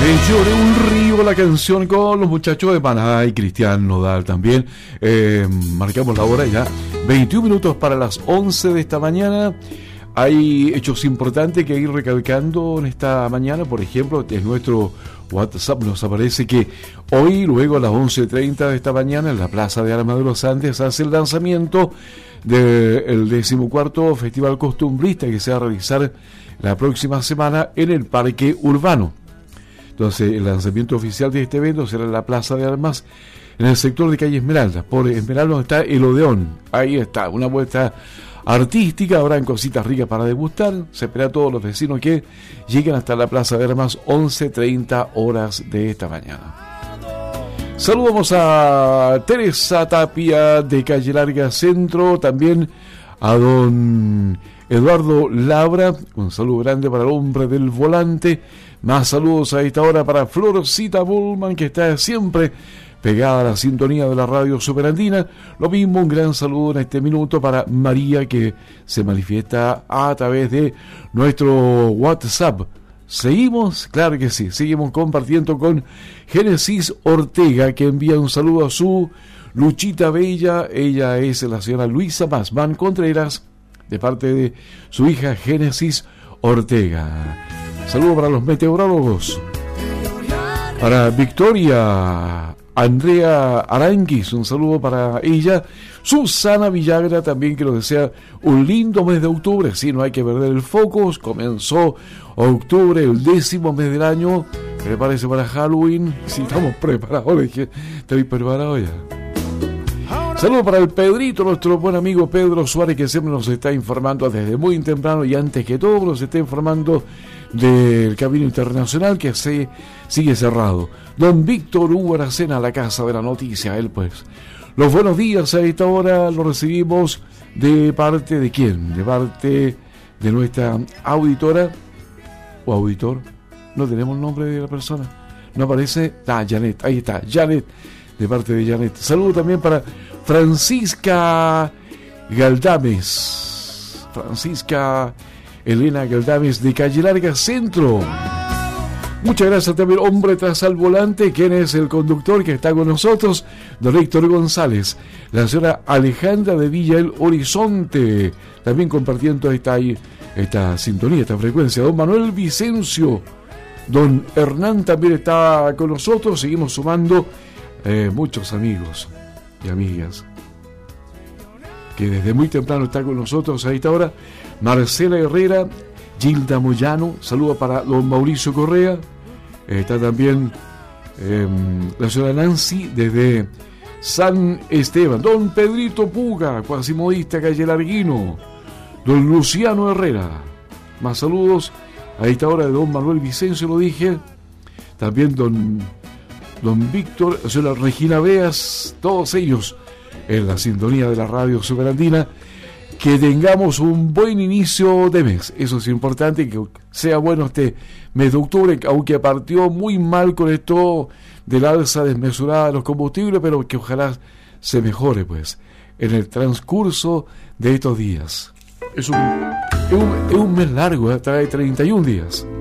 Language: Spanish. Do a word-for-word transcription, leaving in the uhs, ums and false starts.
Lloré un río, la canción con los muchachos de Maná y Cristian Nodal también. Eh, marcamos la hora ya, veintiún minutos para las once de esta mañana. Hay hechos importantes que ir recalcando en esta mañana. Por ejemplo, en nuestro WhatsApp nos aparece que hoy, luego a las once treinta de esta mañana, en la Plaza de Armas de los Andes, hace el lanzamiento del decimocuarto Festival Costumbrista que se va a realizar la próxima semana en el Parque Urbano. Entonces, el lanzamiento oficial de este evento será en la Plaza de Armas, en el sector de calle Esmeralda. Por Esmeralda donde está el Odeón. Ahí está, una vuelta artística. Habrán cositas ricas para degustar. Se espera a todos los vecinos que lleguen hasta la Plaza de Armas, once treinta horas de esta mañana. Saludamos a Teresa Tapia de Calle Larga Centro, también a don Eduardo Labra, un saludo grande para el hombre del volante. Más saludos a esta hora para Florcita Bullman, que está siempre pegada a la sintonía de la radio superandina. Lo mismo, un gran saludo en este minuto para María, que se manifiesta a través de nuestro WhatsApp. Seguimos, claro que sí, seguimos compartiendo con Génesis Ortega, que envía un saludo a su Luchita Bella. Ella es la señora Luisa Masman Contreras, de parte de su hija Génesis Ortega. Saludo para los meteorólogos. Para Victoria Andrea Aranguis, un saludo para ella. Susana Villagra también, que nos desea un lindo mes de octubre. Sí, no hay que perder el foco. Comenzó octubre, el décimo mes del año. Prepárese para Halloween. Sí, estamos preparados. Le dije, estoy preparado ya. Saludos para el Pedrito, nuestro buen amigo Pedro Suárez, que siempre nos está informando desde muy temprano y antes que todo nos está informando del Camino Internacional, que se sigue cerrado. Don Víctor Hugo Aracena, la casa de la noticia. Él, pues, los buenos días a esta hora los recibimos de parte de quién, de parte de nuestra auditora o auditor. No tenemos el nombre de la persona, no aparece. Ah, Janet, ahí está, Janet, de parte de Janet. Saludo también para Francisca Galdames, Francisca Elena Galdames de Calle Larga Centro. Muchas gracias también, hombre tras al volante, quien es el conductor que está con nosotros, don Héctor González. La señora Alejandra de Villa El Horizonte, también compartiendo esta, esta sintonía, esta frecuencia. Don Manuel Vicencio, don Hernán también está con nosotros. Seguimos sumando eh, muchos amigos y amigas que desde muy temprano está con nosotros a esta hora. Marcela Herrera, Gilda Moyano, saludo para don Mauricio Correa. Eh, está también eh, la señora Nancy desde San Esteban. Don Pedrito Puga, cuasimodista Calle Larguino. Don Luciano Herrera. Más saludos a esta hora de don Manuel Vicencio, lo dije. También don, don Víctor, la señora Regina Beas, todos ellos en la sintonía de la radio superandina. Que tengamos un buen inicio de mes, eso es importante, que sea bueno este mes de octubre, aunque partió muy mal con esto del alza desmesurada de los combustibles, pero que ojalá se mejore pues en el transcurso de estos días. Es un, es un, es un mes largo, hasta de treinta y un días.